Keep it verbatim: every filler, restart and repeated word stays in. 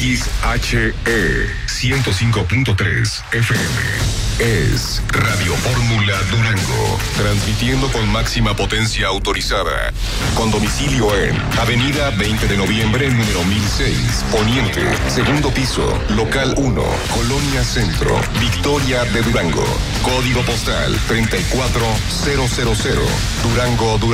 X H E ciento cinco punto tres F M. Es Radio Fórmula Durango, transmitiendo con máxima potencia autorizada. Con domicilio en Avenida veinte de noviembre, número mil seis, Poniente, segundo piso, local uno, Colonia Centro, Victoria de Durango. Código postal treinta y cuatro mil, Durango, Durango.